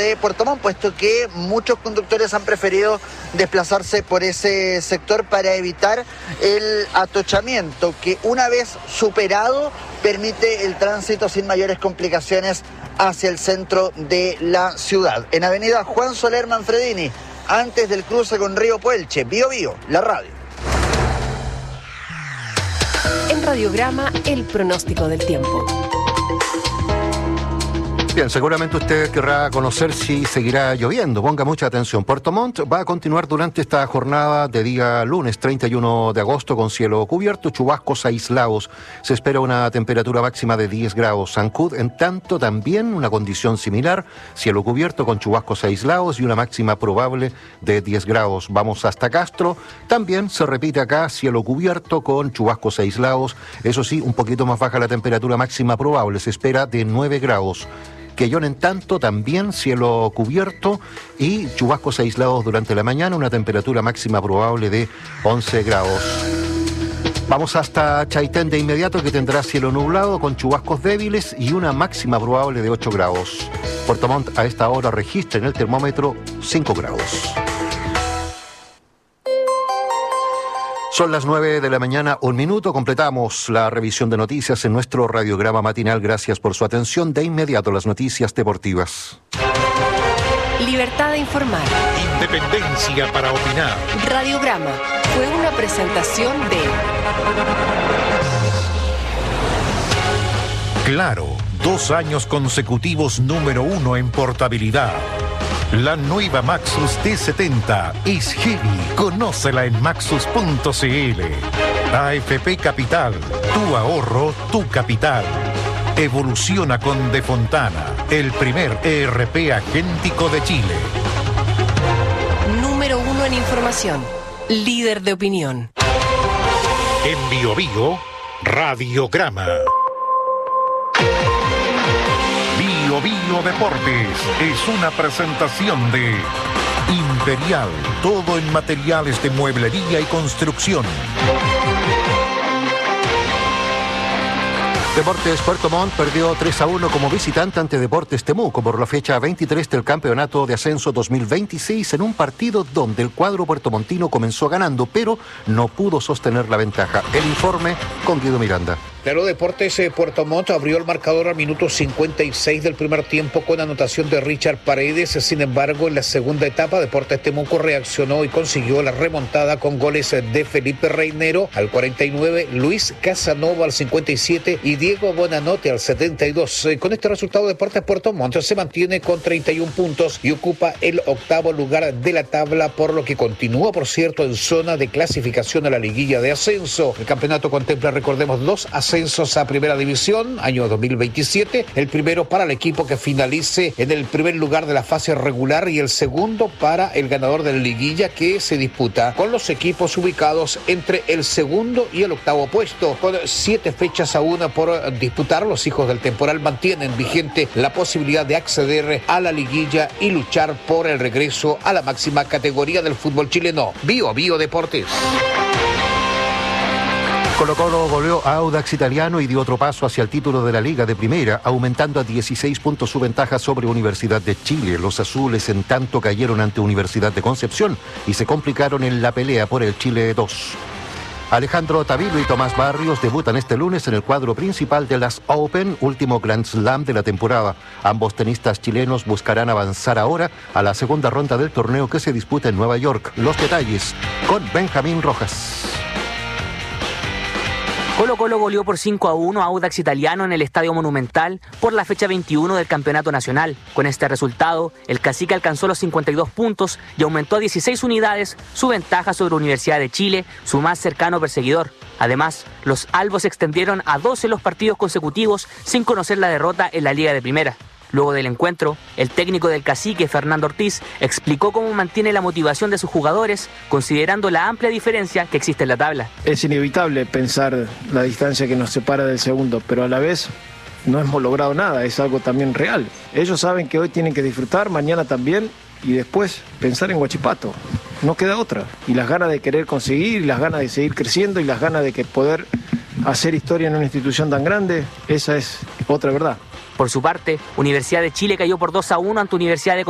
de Puerto Montt, puesto que muchos conductores han preferido desplazarse por ese sector para evitar el atochamiento, que una vez superado permite el tránsito sin mayores complicaciones hacia el centro de la ciudad. En avenida Juan Soler Manfredini, antes del cruce con Río Puelche, Bío Bío, la radio. En Radiograma, el pronóstico del tiempo. Bien, seguramente usted querrá conocer si seguirá lloviendo. Ponga mucha atención. Puerto Montt va a continuar durante esta jornada de día lunes 31 de agosto con cielo cubierto, chubascos aislados. Se espera una temperatura máxima de 10 grados. Ancud, en tanto, también una condición similar, cielo cubierto con chubascos aislados y una máxima probable de 10 grados. Vamos hasta Castro. También se repite acá, cielo cubierto con chubascos aislados. Eso sí, un poquito más baja la temperatura máxima probable. Se espera de 9 grados. Quellón, en tanto, también cielo cubierto y chubascos aislados durante la mañana, una temperatura máxima probable de 11 grados. Vamos hasta Chaitén de inmediato, que tendrá cielo nublado con chubascos débiles y una máxima probable de 8 grados. Puerto Montt a esta hora registra en el termómetro 5 grados. Son las 9 de la mañana, 1 minuto. Completamos la revisión de noticias en nuestro radiograma matinal. Gracias por su atención. De inmediato, las noticias deportivas. Libertad de informar. Independencia para opinar. Radiograma fue una presentación de Claro, 2 años consecutivos número 1 en portabilidad. La nueva Maxus T70 es heavy. Conócela en maxus.cl. AFP Capital, tu ahorro, tu capital. Evoluciona con De Fontana, el primer ERP agéntico de Chile. Número 1 en información, líder de opinión. En Bío Bío, Radiograma. Bío Bío Deportes es una presentación de Imperial, todo en materiales de mueblería y construcción. Deportes Puerto Montt perdió 3-1 como visitante ante Deportes Temuco por la fecha 23 del Campeonato de Ascenso 2026 en un partido donde el cuadro puertomontino comenzó ganando, pero no pudo sostener la ventaja. El informe con Guido Miranda. Claro, Deportes Puerto Montt abrió el marcador al minuto 56 del primer tiempo con anotación de Richard Paredes. Sin embargo, en la segunda etapa, Deportes Temuco reaccionó y consiguió la remontada con goles de Felipe Reinero al 49, Luis Casanova al 57 y Diego Bonanote al 72. Con este resultado, Deportes Puerto Montt se mantiene con 31 puntos y ocupa el 8º lugar de la tabla, por lo que continúa, por cierto, en zona de clasificación a la liguilla de ascenso. El campeonato contempla, recordemos, 2 ascensos a Primera División, año 2027, el primero para el equipo que finalice en el primer lugar de la fase regular y el segundo para el ganador de la liguilla, que se disputa con los equipos ubicados entre el segundo y el 8º puesto. Con 7 fechas aún por disputar, los hijos del temporal mantienen vigente la posibilidad de acceder a la liguilla y luchar por el regreso a la máxima categoría del fútbol chileno. Bío Bío Deportes. Colo-Colo goleó a Audax Italiano y dio otro paso hacia el título de la Liga de Primera, aumentando a 16 puntos su ventaja sobre Universidad de Chile. Los azules, en tanto, cayeron ante Universidad de Concepción y se complicaron en la pelea por el Chile 2. Alejandro Tavilo y Tomás Barrios debutan este lunes en el cuadro principal de las Open, último Grand Slam de la temporada. Ambos tenistas chilenos buscarán avanzar ahora a la segunda ronda del torneo que se disputa en Nueva York. Los detalles con Benjamín Rojas. Colo-Colo goleó por 5-1 a Audax Italiano en el Estadio Monumental por la fecha 21 del Campeonato Nacional. Con este resultado, el Cacique alcanzó los 52 puntos y aumentó a 16 unidades su ventaja sobre Universidad de Chile, su más cercano perseguidor. Además, los albos extendieron a 12 los partidos consecutivos sin conocer la derrota en la Liga de Primera. Luego del encuentro, el técnico del Cacique, Fernando Ortiz, explicó cómo mantiene la motivación de sus jugadores, considerando la amplia diferencia que existe en la tabla. Es inevitable pensar la distancia que nos separa del segundo, pero a la vez no hemos logrado nada, es algo también real. Ellos saben que hoy tienen que disfrutar, mañana también, y después pensar en Huachipato. No queda otra. Y las ganas de querer conseguir, y las ganas de seguir creciendo, y las ganas de poder hacer historia en una institución tan grande, esa es otra verdad. Por su parte, Universidad de Chile cayó por 2-1 ante Universidad de